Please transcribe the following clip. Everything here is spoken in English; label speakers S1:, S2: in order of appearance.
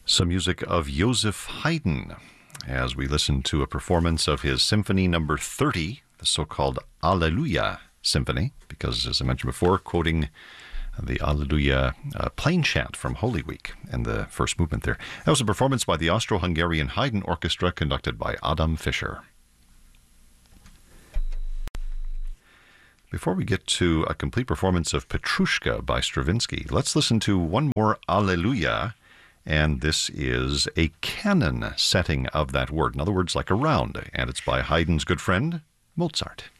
S1: Some music of Joseph Haydn as we listen to a performance of his Symphony Number 30, the so-called Alleluia Symphony, because, as I mentioned before, quoting the Alleluia plain chant from Holy Week and the first movement there. That was a performance by the Austro-Hungarian Haydn Orchestra conducted by Adam Fischer. Before we get to a complete performance of Petrushka by Stravinsky, let's listen to one more Alleluia, and this is a canon setting of that word. In other words, like a round, and it's by Haydn's good friend, Mozart.